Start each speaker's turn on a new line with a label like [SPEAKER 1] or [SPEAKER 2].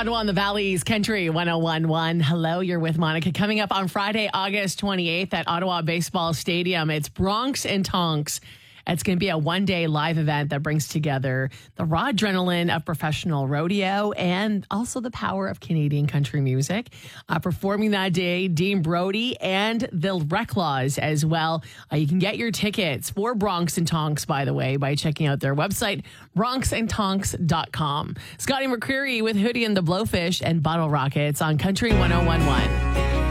[SPEAKER 1] Ottawa and the Valley's Country 1011. Hello, you're with Monica. Coming up on Friday, August 28th at Ottawa Baseball Stadium, it's Bronx and Tonks. It's going to be a one-day live event that brings together the raw adrenaline of professional rodeo and also the power of Canadian country music. Performing that day, Dean Brody and the Reclaws as well. You can get your tickets for Bronx and Tonks, by the way, by checking out their website, bronxandtonks.com. Scotty McCreery with Hootie and the Blowfish and Bottle Rockets on Country 1011.